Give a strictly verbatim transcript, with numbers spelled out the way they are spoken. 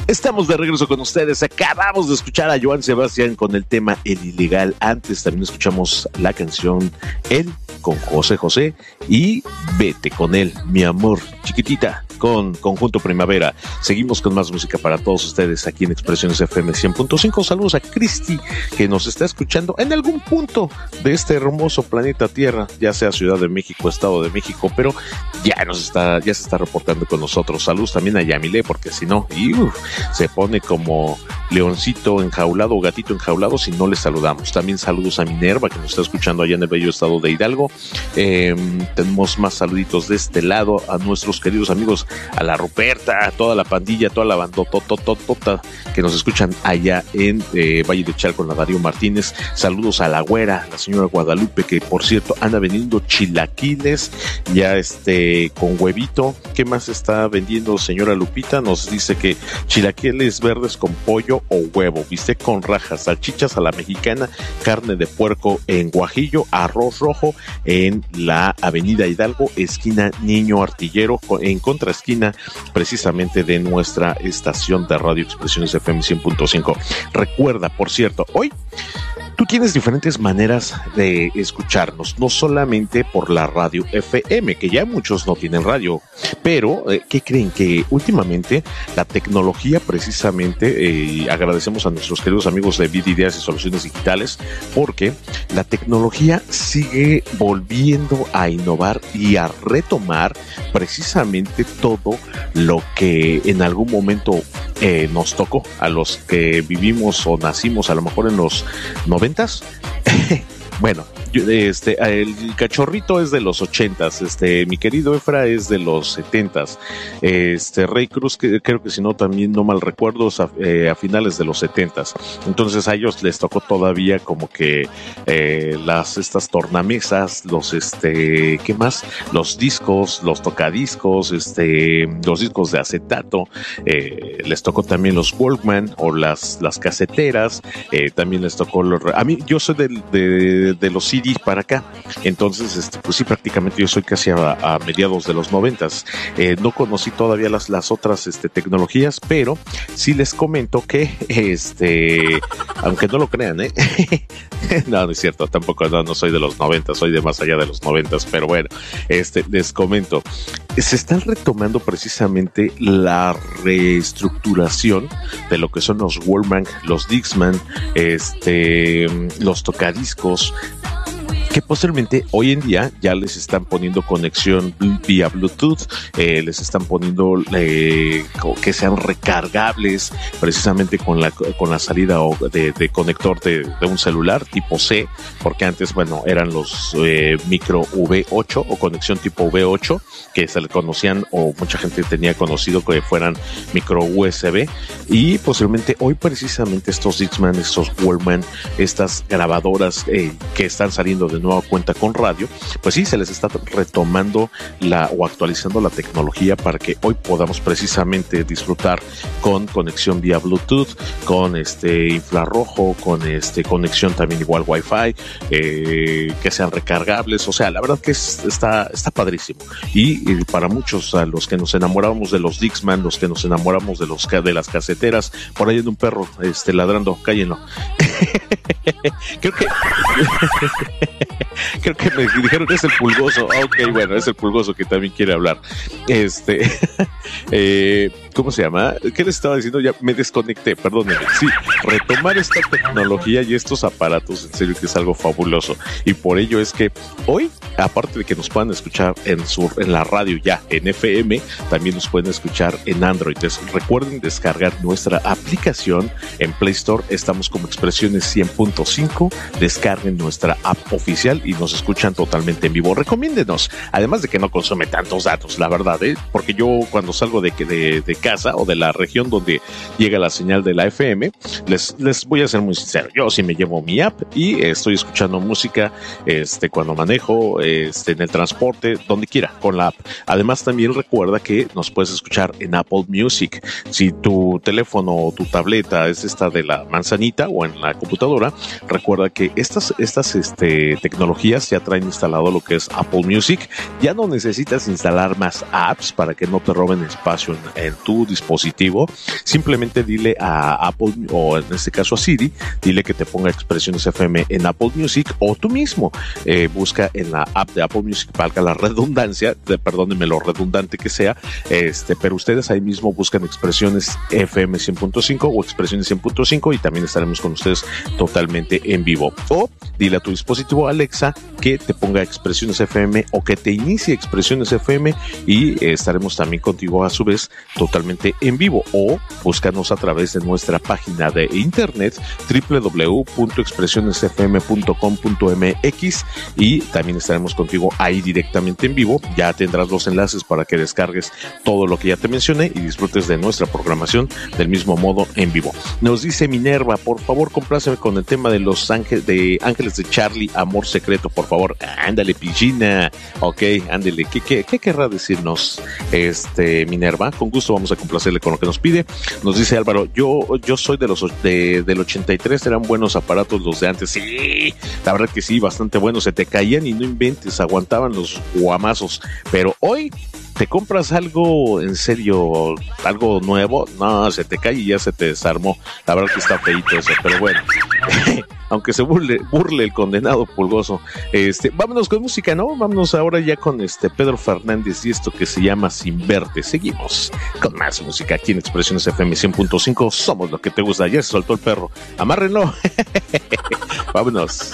Estamos de regreso con ustedes. Acabamos de escuchar a Joan Sebastián con el tema El Ilegal. Antes también escuchamos la canción Él con José José y Vete con él, mi amor, chiquitita, con Conjunto Primavera. Seguimos con más música para todos ustedes aquí en Expresiones F M cien punto cinco. Saludos a Cristi, que nos está escuchando en algún punto de este hermoso planeta Tierra, ya sea Ciudad de México, Estado de México, pero ya nos está, ya se está reportando con nosotros. Saludos también a Yamile, porque si no, y, uf, se pone como leoncito enjaulado o gatito enjaulado si no le saludamos. También saludos a Minerva, que nos está escuchando allá en el bello estado de Hidalgo. Eh, tenemos más saluditos de este lado a nuestros queridos amigos, a la Ruperta, a toda la pandilla, a toda la bandotototota que nos escuchan allá en eh, Valle de Chalco, con la Darío Martínez. Saludos a la güera, la señora Guadalupe, que por cierto anda vendiendo chilaquiles ya este con huevito. ¿Qué más está vendiendo señora Lupita? Nos dice que chilaquiles verdes con pollo o huevo, bistec con rajas, salchichas a la mexicana, carne de puerco en guajillo, arroz rojo en la avenida Hidalgo, esquina Niño Artillero, en contraesquina precisamente de nuestra estación de radio Expresiones F M cien punto cinco. Recuerda, por cierto, hoy tú tienes diferentes maneras de escucharnos, no solamente por la radio F M, que ya muchos no tienen radio, pero eh, ¿qué creen? Que últimamente la tecnología precisamente, eh, agradecemos a nuestros queridos amigos de Vid Ideas y Soluciones Digitales, porque la tecnología sigue volviendo a innovar y a retomar precisamente todo lo que en algún momento eh, nos tocó a los que vivimos o nacimos a lo mejor en los noventas. Bueno, yo, este, el cachorrito es de los ochentas, este, mi querido Efra es de los setentas, este, Rey Cruz, que, creo que si no también no mal recuerdo, a, eh, a finales de los setentas. Entonces a ellos les tocó todavía como que eh, las estas tornamesas, los este, ¿qué más? Los discos, los tocadiscos, este, los discos de acetato, eh, les tocó también los Walkman o las las caseteras, eh, también les tocó los, a mí yo soy del de de los C Ds para acá, entonces este, pues sí, prácticamente yo soy casi a, a mediados de los noventas. Eh, no conocí todavía las, las otras este, tecnologías, pero sí les comento que este, aunque no lo crean, ¿eh? no, no es cierto, tampoco, no, no soy de los noventas, soy de más allá de los noventas, pero bueno, este, les comento, se están retomando precisamente la reestructuración de lo que son los Walkman, los Dixman, este, los tocadiscos, que posteriormente hoy en día ya les están poniendo conexión vía Bluetooth, eh, les están poniendo eh, que sean recargables precisamente con la con la salida de, de conector de, de un celular tipo C, porque antes, bueno, eran los eh, micro V ocho o conexión tipo V ocho, que se le conocían o mucha gente tenía conocido que fueran micro U S B, y posteriormente hoy precisamente estos Dixman, estos Walkman, estas grabadoras eh, que están saliendo de nueva cuenta con radio, pues sí, se les está retomando la o actualizando la tecnología para que hoy podamos precisamente disfrutar con conexión vía Bluetooth, con este infrarrojo, con este conexión también igual Wi-Fi, eh, que sean recargables. O sea, la verdad que es, está, está padrísimo. Y, y para muchos, a los que nos enamoramos de los Dixman, los que nos enamoramos de los de las caseteras, por ahí hay un perro este ladrando, cállenlo. Creo que creo que me dijeron que es el pulgoso. Ok, bueno, es el pulgoso que también quiere hablar. Este, eh, ¿cómo se llama? ¿Qué les estaba diciendo? Ya me desconecté, perdónenme. Sí, retomar esta tecnología y estos aparatos, en serio que es algo fabuloso. Y por ello es que hoy, aparte de que nos puedan escuchar en su, en la radio ya, en F M, también nos pueden escuchar en Android. Entonces, recuerden descargar nuestra aplicación en Play Store. Estamos como Expresiones cien punto cinco. Descarguen nuestra app oficial y nos escuchan totalmente en vivo. Recomiéndenos, además de que no consume tantos datos, la verdad, ¿eh? Porque yo cuando salgo de, de, de casa o de la región donde llega la señal de la F M, les, les voy a ser muy sincero, yo sí me llevo mi app y estoy escuchando música este, cuando manejo, este, en el transporte, donde quiera, con la app. Además también recuerda que nos puedes escuchar en Apple Music. Si tu teléfono o tu tableta es esta de la manzanita o en la computadora, recuerda que estas, estas este, tecnologías ya traen instalado lo que es Apple Music. Ya no necesitas instalar más apps para que no te roben espacio en, en tu dispositivo. Simplemente simplemente dile a Apple, o en este caso a Siri, dile que te ponga Expresiones F M en Apple Music, o tú mismo eh, busca en la app de Apple Music, valga la redundancia, de, perdónenme lo redundante que sea, este, pero ustedes ahí mismo buscan Expresiones F M cien punto cinco o Expresiones cien punto cinco y también estaremos con ustedes totalmente en vivo. O dile a tu dispositivo Alexa que te ponga Expresiones F M o que te inicie Expresiones F M y eh, estaremos también contigo a su vez totalmente en vivo. O búscanos a través de nuestra página de internet doble u doble u doble u punto expresiones f m punto com punto m x y también estaremos contigo ahí directamente en vivo. Ya tendrás los enlaces para que descargues todo lo que ya te mencioné y disfrutes de nuestra programación del mismo modo en vivo. Nos dice Minerva, por favor compláceme con el tema de los ángeles de Ángeles de Charlie, Amor Secreto, por favor. Ándale, Pillina. Ok, ándale. ¿Qué, qué, qué querrá decirnos este Minerva? Con gusto vamos a complacerle con lo que nos pide. Nos dice Álvaro, yo, yo soy de los de, del ochenta y tres, eran buenos aparatos los de antes. Sí, la verdad que sí, bastante buenos. Se te caían y no inventes, aguantaban los guamazos. Pero hoy te compras algo en serio, algo nuevo, no, se te cae y ya se te desarmó. La verdad que está feíto eso, pero bueno. Aunque se burle, burle el condenado pulgoso. Este, vámonos con música, ¿no? Vámonos ahora ya con este Pedro Fernández y esto que se llama Sin Verte. Seguimos con más música aquí en Expresiones F M cien punto cinco. Somos lo que te gusta. Ya se soltó el perro. Amárrenlo. Vámonos.